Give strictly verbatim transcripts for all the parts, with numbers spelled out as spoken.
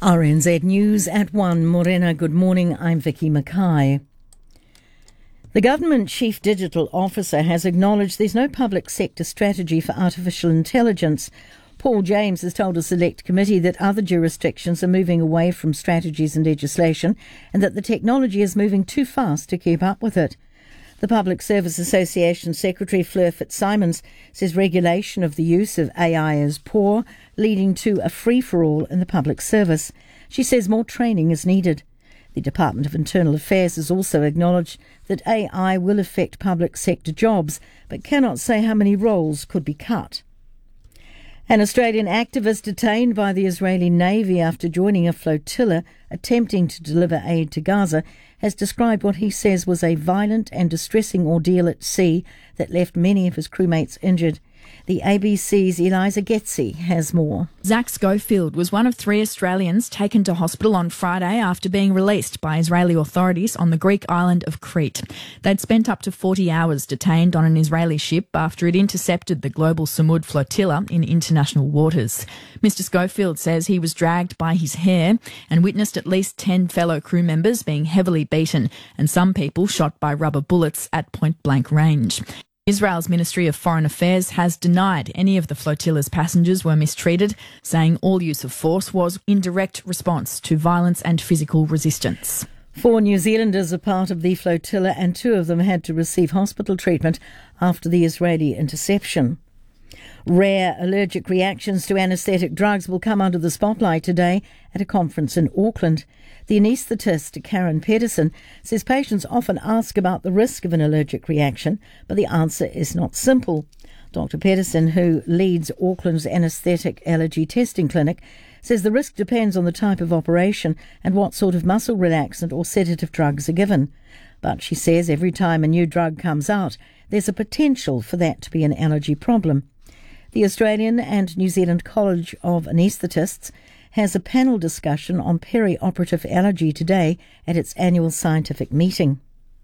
R N Z News at one. Morena, good morning. I'm Vicky Mackay. The Government Chief Digital Officer has acknowledged there's no public sector strategy for artificial intelligence. Paul James has told a select committee that other jurisdictions are moving away from strategies and legislation and that the technology is moving too fast to keep up with it. The Public Service Association Secretary Fleur Fitzsimons says regulation of the use of A I is poor, leading to a free-for-all in the public service. She says more training is needed. The Department of Internal Affairs has also acknowledged that A I will affect public sector jobs, but cannot say how many roles could be cut. An Australian activist detained by the Israeli Navy after joining a flotilla attempting to deliver aid to Gaza has described what he says was a violent and distressing ordeal at sea that left many of his crewmates injured. The A B C's Eliza Getzi has more. Zach Schofield was one of three Australians taken to hospital on Friday after being released by Israeli authorities on the Greek island of Crete. They'd spent up to forty hours detained on an Israeli ship after it intercepted the global Samud flotilla in international waters. Mister Schofield says he was dragged by his hair and witnessed at least ten fellow crew members being heavily beaten and some people shot by rubber bullets at point-blank range. Israel's Ministry of Foreign Affairs has denied any of the flotilla's passengers were mistreated, saying all use of force was in direct response to violence and physical resistance. Four New Zealanders are part of the flotilla and two of them had to receive hospital treatment after the Israeli interception. Rare allergic reactions to anaesthetic drugs will come under the spotlight today at a conference in Auckland. The anaesthetist Karen Pedersen says patients often ask about the risk of an allergic reaction, but the answer is not simple. Doctor Pedersen, who leads Auckland's anaesthetic allergy testing clinic, says the risk depends on the type of operation and what sort of muscle relaxant or sedative drugs are given. But she says every time a new drug comes out, there's a potential for that to be an allergy problem. The Australian and New Zealand College of Anaesthetists has a panel discussion on peri-operative allergy today at its annual scientific meeting.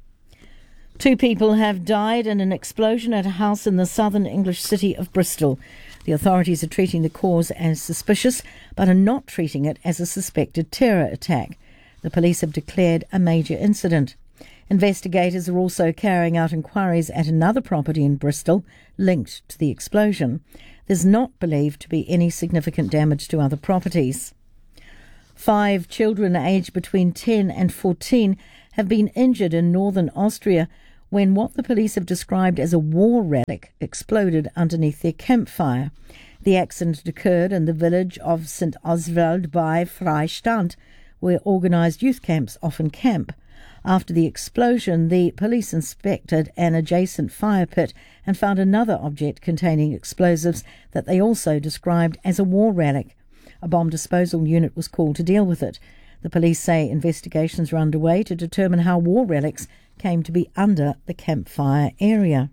Two people have died in an explosion at a house in the southern English city of Bristol. The authorities are treating the cause as suspicious, but are not treating it as a suspected terror attack. The police have declared a major incident. Investigators are also carrying out inquiries at another property in Bristol linked to the explosion. There's not believed to be any significant damage to other properties. Five children aged between ten and fourteen have been injured in northern Austria when what the police have described as a war relic exploded underneath their campfire. The accident occurred in the village of Saint Oswald bei Freistand, where organised youth camps often camp. After the explosion, the police inspected an adjacent fire pit and found another object containing explosives that they also described as a war relic. A bomb disposal unit was called to deal with it. The police say investigations are underway to determine how war relics came to be under the campfire area.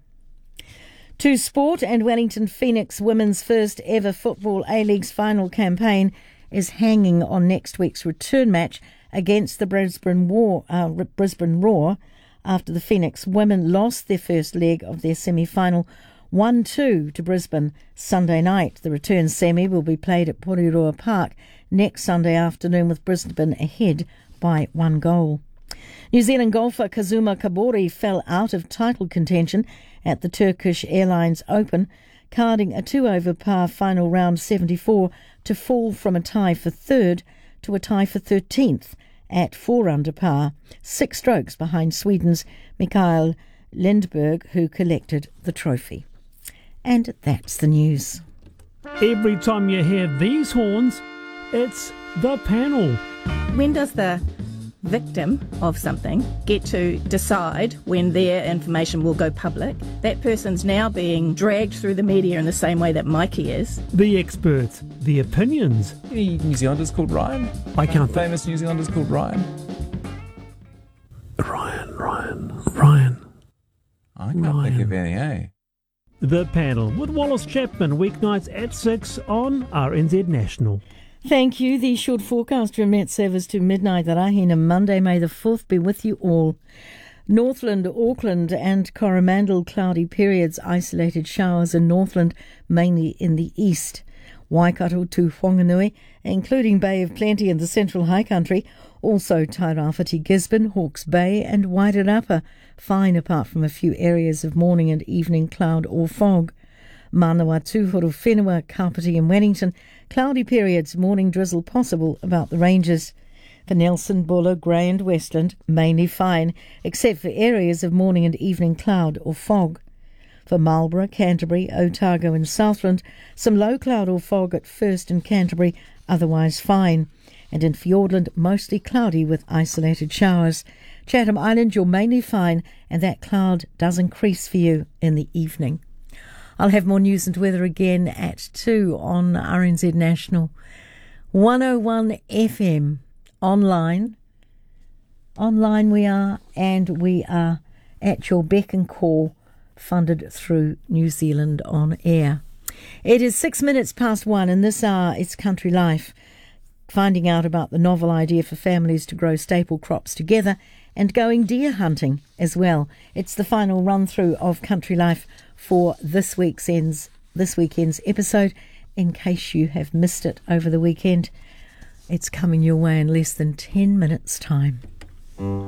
To sport, and Wellington Phoenix women's first ever Football A-League's final campaign is hanging on next week's return match against the Brisbane, War, uh, Brisbane Roar after the Phoenix women lost their first leg of their semi-final one two to Brisbane Sunday night. The return semi will be played at Porirua Park next Sunday afternoon with Brisbane ahead by one goal. New Zealand golfer Kazuma Kabori fell out of title contention at the Turkish Airlines Open, carding a two-over par final round seventy-four to fall from a tie for third to a tie for thirteenth at four under par, six strokes behind Sweden's Mikael Lindberg, who collected the trophy. And that's the news. Every time you hear these horns, it's the panel. When does the victim of something get to decide when their information will go public? That person's now being dragged through the media in the same way that Mikey is. The experts, the opinions. Any New Zealanders called Ryan? I can't think. Famous New Zealanders called Ryan? Ryan, Ryan, Ryan. I can't Ryan. think of any, eh? The panel with Wallace Chapman, weeknights at six on R N Z National. Thank you. The short forecast from Met Service to midnight Rahina Monday. May the fourth be with you all. Northland, Auckland and Coromandel cloudy periods, isolated showers in Northland, mainly in the east. Waikato to Whanganui, including Bay of Plenty and the Central High Country, also Tairāwhiti, Gisborne, Hawke's Bay and Wairarapa, fine apart from a few areas of morning and evening cloud or fog. Manawatu, Whenua, Kapiti and Wellington, cloudy periods, morning drizzle possible about the ranges. For Nelson, Buller, Grey and Westland, mainly fine, except for areas of morning and evening cloud or fog. For Marlborough, Canterbury, Otago and Southland, some low cloud or fog at first in Canterbury, otherwise fine. And in Fiordland, mostly cloudy with isolated showers. Chatham Island, you're mainly fine, and that cloud does increase for you in the evening. I'll have more news and weather again at two on R N Z National. one oh one F M. Online. Online we are, and we are at your beck and call, funded through New Zealand On Air. It is six minutes past one, and this hour is Country Life, finding out about the novel idea for families to grow staple crops together and going deer hunting as well. It's the final run-through of Country Life for this weekend's, this weekend's episode, in case you have missed it over the weekend. It's coming your way in less than ten minutes' time.